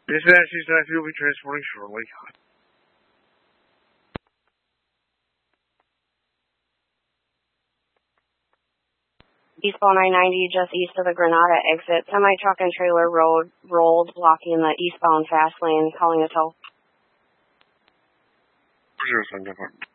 This is will be transporting shortly. Eastbound 990, just east of the Granada exit. Semi-truck and trailer rolled, blocking the eastbound fast lane, calling a tow. 03 Department.